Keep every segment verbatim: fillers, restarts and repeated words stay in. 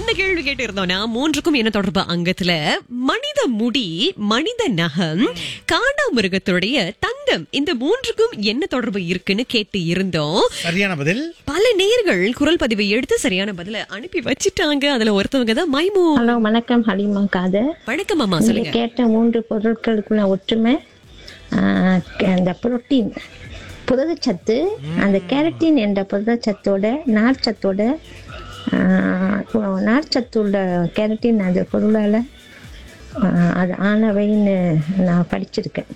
என்ன கேள்வி கேட்டு இருந்தோம்னா மூன்றுக்கும் என்ன தொடர்பு அங்கத்துல மனித முடி, மனித நகம், காண்டாமிருகத்துடைய தந்தம், இந்த மூன்றுக்கும் என்ன தொடர்பு இருக்குன்னு கேட்டு இருந்தோம். சரியான பதில். பல நேயர்கள் குரல் பதிவை எடுத்து சரியான பதில அனுப்பி வச்சிட்டாங்க. அதுல ஒருத்தவங்க தான் மைமு. ஹலோ, வணக்கம் ஹலிமா காதர். வணக்கம் அம்மா, சொல்லுங்க. கேட்ட மூன்று பொருட்களுக்குள்ள ஒற்றுமை அந்த புரோட்டீன், புரதச்சத்து. அந்த கேரட்டின் என்ற புரதச்சத்தோட நார்ச்சத்தோட நார்ச்சத்து உள்ள கேரட்டின் அந்த பொருளால அது ஆனவைன்னு நான் படிச்சிருக்கேன்.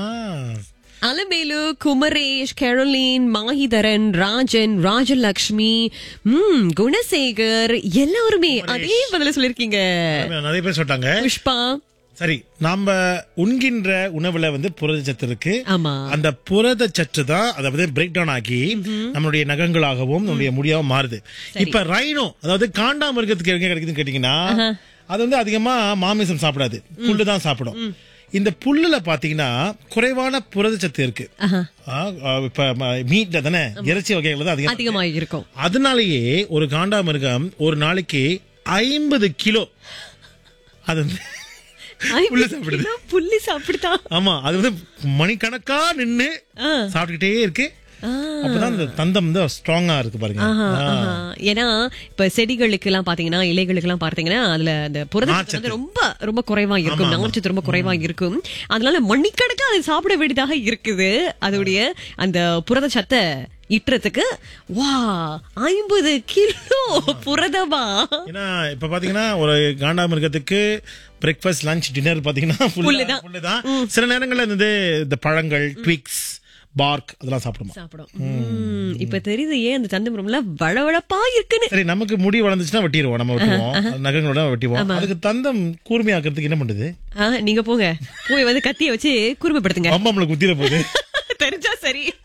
அலமேலு, குமரேஷ், கேரோலின், மாஹிதரன், ராஜன், ராஜலட்சுமி, ம் குணசேகர் எல்லாருமே அதே பதில சொல்லிருக்கீங்க. நிறைய பேர் சொல்லிட்டாங்க. புஷ்பா, சரி, நாம உண்கின்ற உணவுல வந்து புரதச்சத்து இருக்கு. ஆமா, அந்த புரதச்சத்து தான் அதாவது பிரேக் டவுன் ஆகி நம்மளுடைய நகங்களாகவும் நம்மளுடைய முடியாவும் மாறுது. இப்ப ரைனோ, அதாவது காண்டாமிருகத்துக்கு எங்க கிடைக்குதுன்னு கேட்டீங்கன்னா அது வந்து அதிகமா மாமிசம் சாப்பிடாது, புல்லு தான் சாப்பிடும். இந்த புல்லுல பாத்தீங்கன்னா குறைவான புரதச்சத்து இருக்கு. இப்ப மீட்ல தானே, இறைச்சி வகைகள் தான் அதிகமா இருக்கும். அதனாலேயே ஒரு காண்டாமிருகம் ஒரு நாளைக்கு ஐம்பது கிலோ அது வந்து புல்லு சாப்பிடுது. புல்லி சாப்பிடுதான். ஆமா, அது வந்து மணிக்கணக்கா நின்னு சாப்பிட்டுக்கிட்டே இருக்கு. அப்பதான் அந்த தந்தம் வந்து ஸ்ட்ராங்கா இருக்கு பாருங்க. ஏன்னா இப்ப செடிகளுக்கு எல்லாம் பாத்தீங்கன்னா, இலைகளுக்கு எல்லாம் பாத்தீங்கன்னா அதுல அந்த புரதச்சத்து வந்து ரொம்ப ரொம்ப குறைவா இருக்கும், நார்ச்சத்து ரொம்ப குறைவா இருக்கும். அதனால மணிக்கணக்கா அதை சாப்பிட வேண்டியதாக இருக்குது. அதோடைய அந்த புரதச்சத்தை இட்டுறதுக்கு வா ஐம்பது கிலோ புரதமா. ஏன்னா இப்ப பாத்தீங்கன்னா ஒரு காண்டாமிருகத்துக்கு பிரேக்ஃபாஸ்ட், லஞ்ச், டின்னர் பாத்தீங்கன்னா புல்லுதான். சில நேரங்கள்ல இந்த பழங்கள், ட்விக்ஸ், பார்க் அதெல்லாம் சாப்பிடுமா சாப்பிடும். இப்ப தெரியுது ஏன் அந்த தந்தம் ரொம்ப வளவளப்பா இருக்குன்னு. சரி, நமக்கு முடி வளர்ந்துச்சுன்னா வெட்டிடுவோம், நம்ம வெட்டுவோம், நகங்களோட வெட்டிவோம். அதுக்கு தந்தம் கூர்மையாக்குறதுக்கு என்ன பண்ணுது? நீங்க போங்க, போய் வந்து கத்திய வச்சு கூர்மைப்படுத்துங்க. அம்மா நம்மளுக்கு குத்திர போகுது.